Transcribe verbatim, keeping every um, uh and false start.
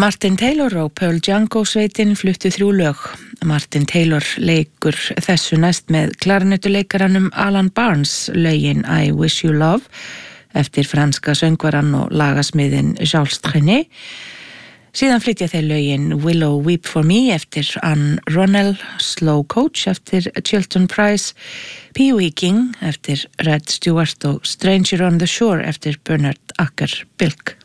Martin Taylor og Pearl Django sveitin fluttu þrjú lög. Martin Taylor leikur þessu næst með klarinettuleikaranum Alan Barnes lögin I Wish You Love eftir franska söngvaran og lagasmiðin Charles Trenet. Síðan flytja þeir lögin Willow Weep For Me eftir Anne Ronell, Slow Coach eftir Chilton Price, Pee Wee King eftir Red Stewart og Stranger on the Shore eftir Bernard Acker Bilk.